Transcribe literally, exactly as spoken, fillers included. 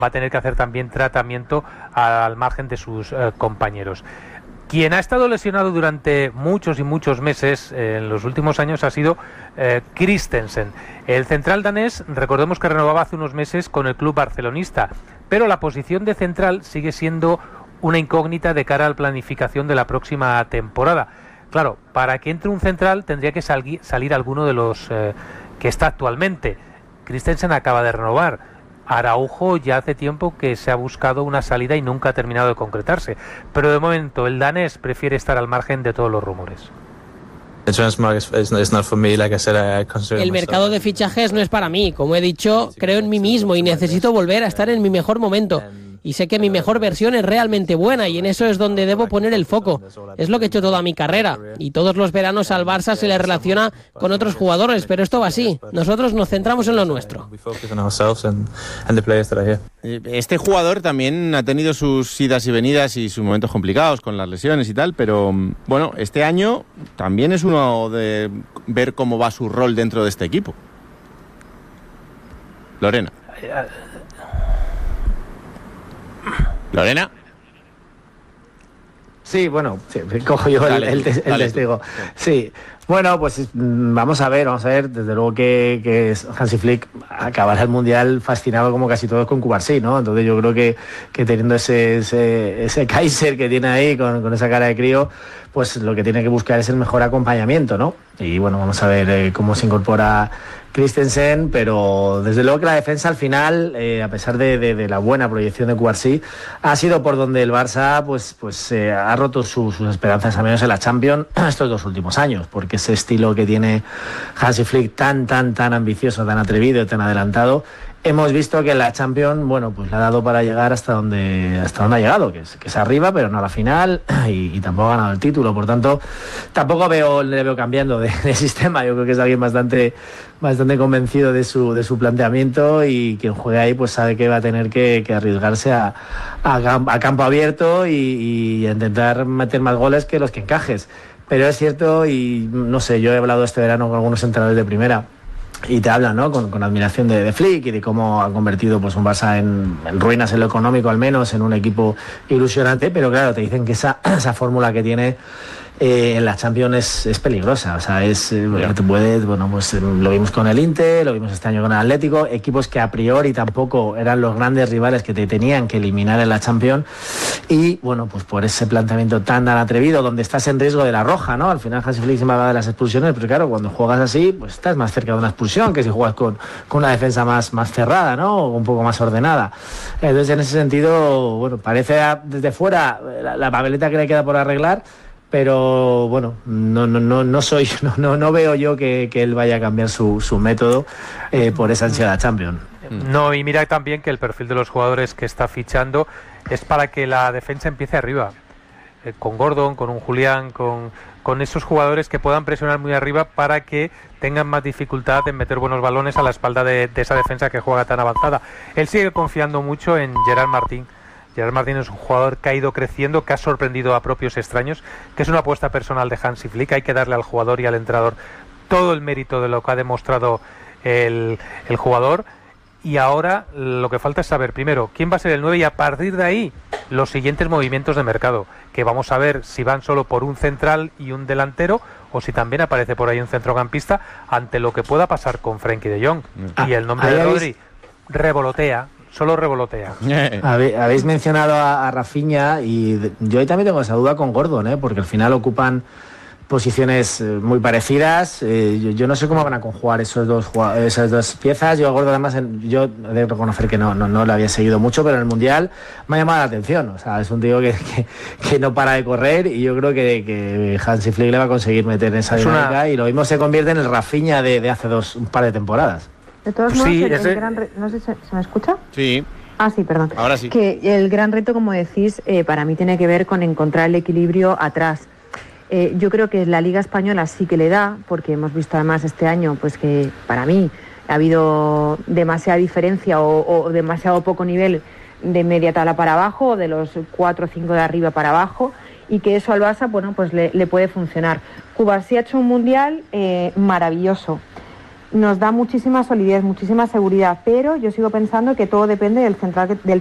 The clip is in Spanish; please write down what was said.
va a tener que hacer también tratamiento al margen de sus eh, compañeros. Quien ha estado lesionado durante muchos y muchos meses eh, en los últimos años ha sido eh, Christensen. El central danés, recordemos que renovaba hace unos meses con el club barcelonista, pero la posición de central sigue siendo una incógnita de cara a la planificación de la próxima temporada. Claro, para que entre un central tendría que sal- salir alguno de los eh, que está actualmente. Christensen acaba de renovar. Araujo ya hace tiempo que se ha buscado una salida y nunca ha terminado de concretarse. Pero de momento el danés prefiere estar al margen de todos los rumores. El mercado de fichajes no es para mí. Como he dicho, creo en mí mismo y necesito volver a estar en mi mejor momento. Y sé que mi mejor versión es realmente buena y en eso es donde debo poner el foco. Es lo que he hecho toda mi carrera. Y todos los veranos al Barça se le relaciona con otros jugadores, pero esto va así. Nosotros nos centramos en lo nuestro. Este jugador también ha tenido sus idas y venidas y sus momentos complicados con las lesiones y tal, pero bueno, este año también es uno de ver cómo va su rol dentro de este equipo. Lorena. ¿Lorena? Sí, bueno, sí, cojo yo el, el, el, el testigo. Sí, bueno, pues vamos a ver, vamos a ver. Desde luego que, que Hansi Flick acabará el Mundial fascinado como casi todos con Cubarsí, ¿no? Entonces yo creo que, que teniendo ese, ese, ese Kaiser que tiene ahí con, con esa cara de crío, pues lo que tiene que buscar es el mejor acompañamiento, ¿no? Y bueno, vamos a ver eh, cómo se incorpora Christensen, pero desde luego que la defensa al final, eh, a pesar de, de, de la buena proyección de Cubarsí, ha sido por donde el Barça pues, pues eh, ha roto su, sus esperanzas, al menos en la Champions, estos dos últimos años, porque ese estilo que tiene Hansi Flick tan, tan, tan ambicioso, tan atrevido, tan adelantado, hemos visto que en la Champions, bueno, pues le ha dado para llegar hasta donde hasta donde ha llegado, que es, que es arriba, pero no a la final, y, y tampoco ha ganado el título. Por tanto, tampoco veo, le veo cambiando de, de sistema. Yo creo que es alguien bastante, bastante convencido de su, de su planteamiento, y quien juegue ahí pues sabe que va a tener que, que arriesgarse a, a, a campo abierto y, y intentar meter más goles que los que encajes. Pero es cierto, y no sé, yo he hablado este verano con algunos entrenadores de primera, y te hablan, ¿no?, con, con admiración de, de Flick y de cómo ha convertido pues un Barça en, en ruinas en lo económico, al menos en un equipo ilusionante, pero claro, te dicen que esa, esa fórmula que tiene eh, en la Champions es, es peligrosa. O sea, es eh, yeah. te puedes, bueno, pues eh, lo vimos con el Inter, lo vimos este año con el Atlético, equipos que a priori tampoco eran los grandes rivales que te tenían que eliminar en la Champions, y bueno, pues por ese planteamiento tan tan atrevido, donde estás en riesgo de la roja, ¿no? Al final Hansi Flick se me habla de las expulsiones, pero claro, cuando juegas así, pues estás más cerca de una expulsión que si juegas con, con una defensa más, más cerrada, ¿no?, o un poco más ordenada. Entonces, en ese sentido, bueno, parece desde fuera la, la papeleta que le queda por arreglar, pero bueno, no no no no soy no no, no veo yo que, que él vaya a cambiar su, su método eh, por esa ansiedad Champions. No, y mira también que el perfil de los jugadores que está fichando es para que la defensa empiece arriba, eh, con Gordon, con un Julián, con, con esos jugadores que puedan presionar muy arriba para que tengan más dificultad en meter buenos balones a la espalda de, de esa defensa que juega tan avanzada. Él sigue confiando mucho en Gerard Martín. Gerard Martín es un jugador que ha ido creciendo, que ha sorprendido a propios extraños, que es una apuesta personal de Hansi Flick. Hay que darle al jugador y al entrenador todo el mérito de lo que ha demostrado el, el jugador, y ahora lo que falta es saber primero quién va a ser el nueve, y a partir de ahí los siguientes movimientos de mercado, que vamos a ver si van solo por un central y un delantero, o si también aparece por ahí un centrocampista, ante lo que pueda pasar con Frenkie de Jong. Ah, y el nombre de Rodri revolotea. Solo revolotea. Habéis mencionado a, a Rafinha, y yo ahí también tengo esa duda con Gordon, ¿eh? Porque al final ocupan posiciones muy parecidas. Eh, yo, yo no sé cómo van a conjugar esos dos, esas dos piezas. Yo a Gordon, además, en, yo he de reconocer que no, no, no lo había seguido mucho, pero en el Mundial me ha llamado la atención. O sea, es un tío que, que, que no para de correr, y yo creo que, que Hansi Flick le va a conseguir meter en esa dinámica, una... y lo mismo se convierte en el Rafinha de, de hace dos, un par de temporadas. De todos modos, sí, el, ese... el gran re... no sé si se me escucha. Sí. Ah, sí, perdón. Ahora sí. Que el gran reto, como decís, eh, para mí tiene que ver con encontrar el equilibrio atrás. Eh, yo creo que la Liga Española sí que le da, porque hemos visto además este año, pues que para mí ha habido demasiada diferencia o, o demasiado poco nivel de media tabla para abajo, o de los cuatro o cinco de arriba para abajo, y que eso al Barça, bueno, pues le, le puede funcionar. Cubarsí ha hecho un mundial eh, maravilloso. nos da muchísima solidez, muchísima seguridad, pero yo sigo pensando que todo depende del central que, del